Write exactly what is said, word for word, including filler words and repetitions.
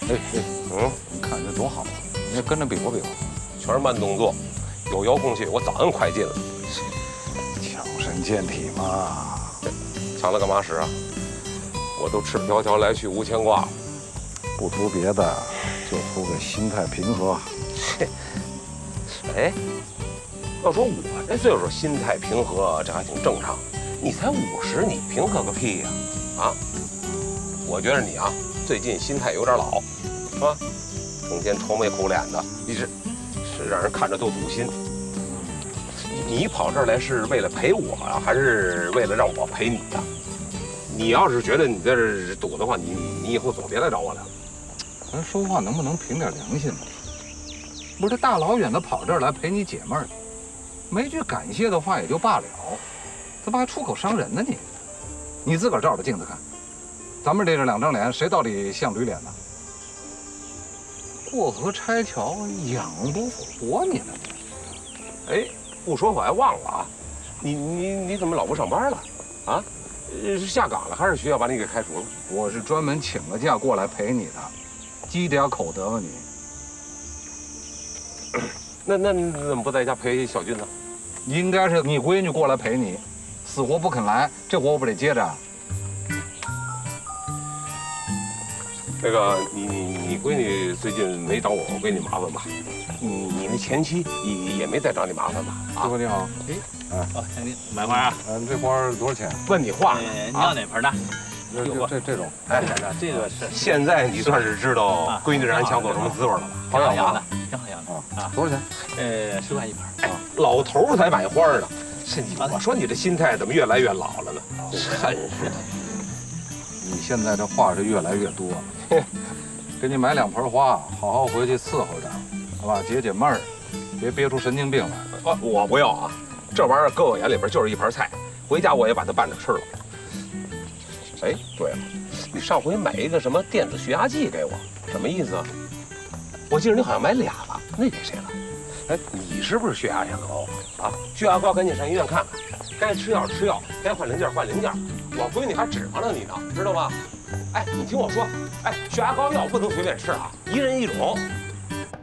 哎哎，嗯，你看这多好啊！你也跟着比划比划， 全是慢动作，有遥控器，我早按快进了。 强身健体嘛。 强了干嘛使啊？我都赤条条来去无牵挂。 不图别的，就图个心态平和。 哎，要说我这岁数心态平和，这还挺正常。你才五十，你平和个屁呀！啊，我觉得你啊，最近心态有点老，是吧？整天愁眉苦脸的，你是是让人看着都堵心。你你跑这儿来是为了陪我呀，还是为了让我陪你呀？你要是觉得你在这儿堵的话，你你以后总别来找我来了。 咱说话能不能凭点良心呢？不是，这大老远的跑这儿来陪你解闷儿，没句感谢的话也就罢了，怎么还出口伤人呢你？你自个儿照着镜子看，咱们这这两张脸，谁到底像驴脸呢？过河拆桥，养不活你了你！ 哎，不说我还忘了啊，你你你怎么老不上班了？啊，是下岗了，还是学校把你给开除了？ 我是专门请了假过来陪你的，积点口德吧你。 那那你怎么不在家陪小军呢？ 应该是你闺女过来陪你，死活不肯来，这活我不得接着？ 那个，你你你闺女最近没找我闺女麻烦吧？你你那前妻也也没再找你麻烦吧？ 师傅你好， 哎，哦，兄弟，买花啊？ 嗯，这花多少钱？ 问你话呢？ 你要哪盆的？ 这这这这种， 哎， 这个是现在你算是知道闺女让人抢走什么滋味了吧？ 挺好养的，挺好养的啊。多少钱？ 呃，十块一盆。 哎，老头儿才买花呢。是你，我说你这心态怎么越来越老了呢？真是的。 你现在这话是越来越多。给你买两盆花，好好回去伺候着，好吧，解解闷儿，别憋出神经病来。 哦，我不要啊，这玩意儿搁我眼里边就是一盘菜，回家我也把它拌着吃了。哎，对了，你上回买一个什么电子血压计给我，什么意思啊？我记得你好像买俩了，那给谁了？哎，你是不是血压也高啊？血压高赶紧上医院看看，该吃药吃药，该换零件换零件。我闺女还指望着你呢，知道吗？哎，你听我说，哎，血压高药不能随便吃啊，一人一种，